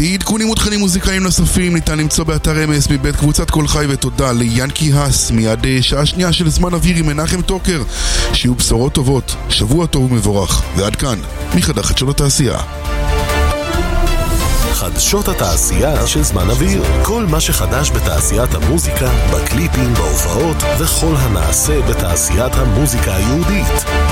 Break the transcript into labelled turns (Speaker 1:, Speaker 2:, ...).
Speaker 1: עדכונים ותכנים מוזיקאים נוספים ניתן למצוא באתר אמס מבית קבוצת כל חי, ותודה ליאנקי האס. מיד שעה שנייה של זמן אוויר עם מנחם טוקר. שיהיו בשורות טובות, שבוע טוב ומבורך. ועד כאן, מחדשות התעשייה.
Speaker 2: חדשות התעשייה של זמן אוויר. כל מה שחדש בתעשיית המוזיקה, בקליפים, בהופעות וכל הנעשה בתעשיית המוזיקה היהודית.